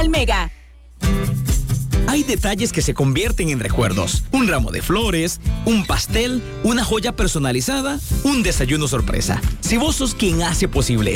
al Mega. Hay detalles que se convierten en recuerdos. Un ramo de flores, un pastel, una joya personalizada, un desayuno sorpresa. Si vos sos quien hace posible